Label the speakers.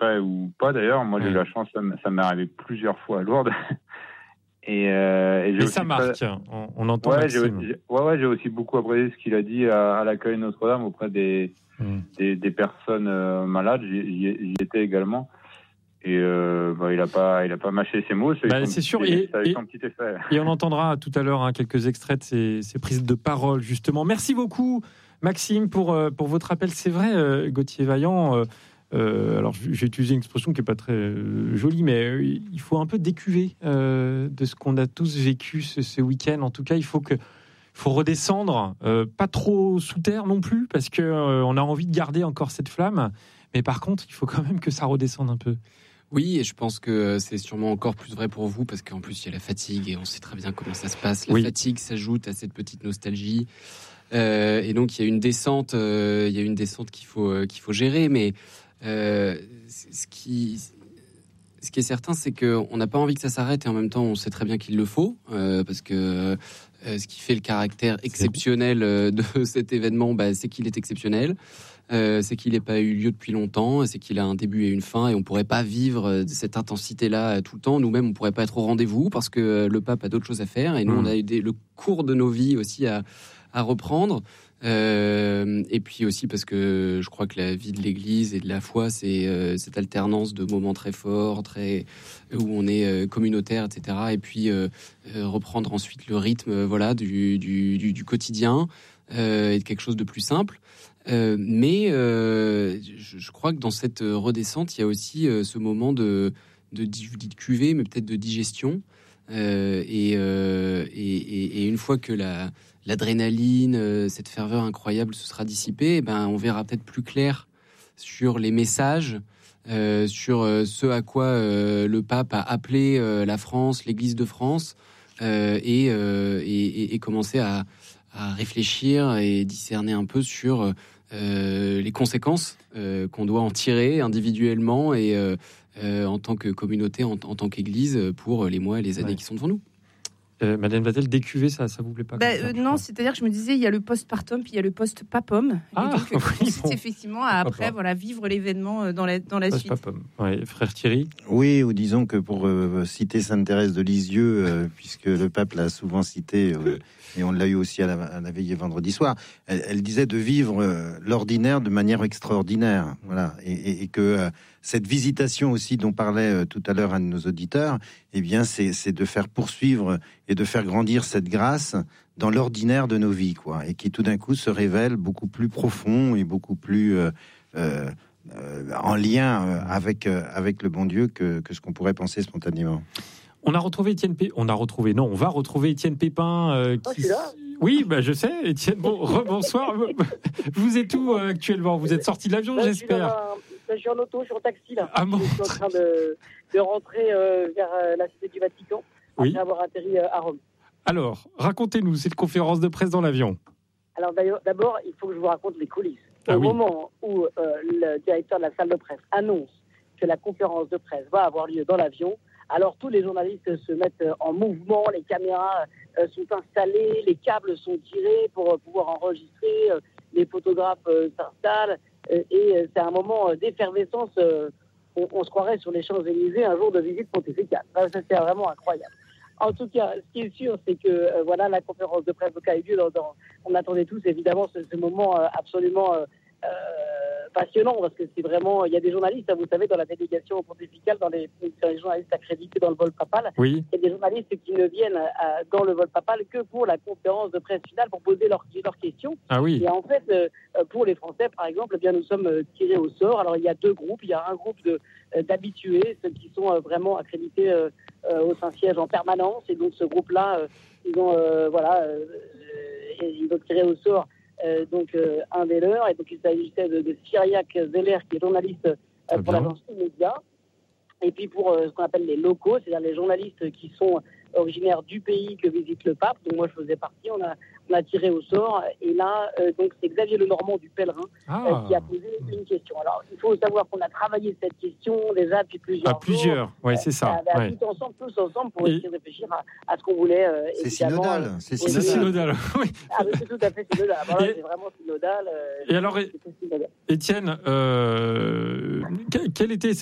Speaker 1: près ou pas d'ailleurs. Moi, j'ai eu la chance, ça m'est arrivé plusieurs fois à Lourdes. Et j'ai
Speaker 2: ça marque, on entend Maxime.
Speaker 1: J'ai aussi beaucoup apprécié ce qu'il a dit à l'accueil Notre-Dame auprès des personnes malades. J'y étais également. Et il a pas mâché ses mots.
Speaker 2: C'est sûr.
Speaker 1: Ça a eu son petit effet.
Speaker 2: Et on entendra tout à l'heure quelques extraits de ces prises de parole, justement. Merci beaucoup, Maxime, pour votre appel. C'est vrai, Gauthier Vaillant. Alors, j'ai utilisé une expression qui n'est pas très jolie, mais il faut un peu décuver de ce qu'on a tous vécu ce week-end. En tout cas, il faut redescendre, pas trop sous terre non plus, parce qu'on a envie de garder encore cette flamme. Mais par contre, il faut quand même que ça redescende un peu.
Speaker 3: Oui, et je pense que c'est sûrement encore plus vrai pour vous, parce qu'en plus, il y a la fatigue, et on sait très bien comment ça se passe. La fatigue s'ajoute à cette petite nostalgie. Et donc, il y a une descente qu'il faut gérer, mais ce qui est certain, c'est qu'on n'a pas envie que ça s'arrête, et en même temps, on sait très bien qu'il le faut, parce que ce qui fait le caractère exceptionnel de cet événement, c'est qu'il est exceptionnel. C'est qu'il n'ait pas eu lieu depuis longtemps, c'est qu'il a un début et une fin, et on ne pourrait pas vivre cette intensité-là tout le temps. Nous-mêmes, on ne pourrait pas être au rendez-vous, parce que le pape a d'autres choses à faire, et nous, on a le cours de nos vies aussi à reprendre. Et puis aussi parce que je crois que la vie de l'Église et de la foi, c'est cette alternance de moments très forts, où on est communautaire, etc. Et puis reprendre ensuite le rythme, du quotidien et de quelque chose de plus simple. Mais je crois que dans cette redescente, il y a aussi ce moment de cuvée, mais peut-être de digestion. Et une fois que l'adrénaline, cette ferveur incroyable se sera dissipée, on verra peut-être plus clair sur les messages, sur ce à quoi le pape a appelé la France, l'Église de France, et commencer à réfléchir et discerner un peu sur les conséquences qu'on doit en tirer individuellement et en tant que communauté, en tant qu'Église, pour les mois et les années qui sont devant nous.
Speaker 2: Madame Vatel, décuver, ça vous plaît pas?
Speaker 4: Non, c'est-à-dire que je me disais, il y a le postpartum, puis il y a le post-papum. C'est effectivement à après, vivre l'événement dans la suite.
Speaker 2: Frère Thierry.
Speaker 5: Oui, ou disons que pour citer Sainte Thérèse de Lisieux, puisque le pape l'a souvent cité, et on l'a eu aussi à la veillée vendredi soir, elle disait de vivre l'ordinaire de manière extraordinaire. Voilà, et que cette visitation aussi dont parlait tout à l'heure un de nos auditeurs, c'est de faire poursuivre et de faire grandir cette grâce dans l'ordinaire de nos vies, et qui tout d'un coup se révèle beaucoup plus profond et beaucoup plus en lien avec le bon Dieu que ce qu'on pourrait penser spontanément.
Speaker 2: On va retrouver Étienne Pépin. Oui, je sais, Étienne. Rebonsoir. Vous êtes où actuellement? Vous êtes sorti de l'avion, j'espère.
Speaker 6: Je suis en auto, je suis en taxi là.
Speaker 2: Je
Speaker 6: suis en train de rentrer vers la cité du Vatican après avoir atterri à Rome.
Speaker 2: Alors, racontez-nous cette conférence de presse dans l'avion.
Speaker 6: Alors d'abord, il faut que je vous raconte les coulisses. Au moment où le directeur de la salle de presse annonce que la conférence de presse va avoir lieu dans l'avion, alors tous les journalistes se mettent en mouvement, les caméras sont installées, les câbles sont tirés pour pouvoir enregistrer, les photographes s'installent, et c'est un moment d'effervescence. On se croirait sur les Champs-Élysées un jour de visite pontificale. Ça, c'est vraiment incroyable. En tout cas, ce qui est sûr, c'est que la conférence de presse a eu lieu. On attendait tous évidemment ce moment absolument passionnant, parce que c'est vraiment, il y a des journalistes, vous savez, dans la délégation pontificale, dans les journalistes accrédités dans le vol papal, il y a des journalistes qui ne viennent dans le vol papal que pour la conférence de presse finale, pour poser leurs questions. Et en fait, pour les Français, par exemple, nous sommes tirés au sort. Alors il y a deux groupes. Il y a un groupe d'habitués, ceux qui sont vraiment accrédités au Saint-Siège en permanence, et donc ce groupe-là, ils ont tiré au sort un des leurs, et donc il s'agissait de Cyriac Zeller, qui est journaliste pour l'agence Média. Et puis pour ce qu'on appelle les locaux, c'est-à-dire les journalistes qui sont originaires du pays que visite le pape. Donc moi je faisais partie, on a tiré au sort, et là donc c'est Xavier Lenormand du Pèlerin qui a posé une question. Alors il faut savoir qu'on a travaillé cette question déjà depuis plusieurs jours.
Speaker 2: Oui, c'est ça.
Speaker 6: Tous ensemble pour essayer de réfléchir à ce qu'on voulait.
Speaker 5: C'est synodal.
Speaker 2: C'est synodal.
Speaker 6: Oui. C'est tout à fait synodal. C'est vraiment synodal.
Speaker 2: Et alors, Étienne, quel était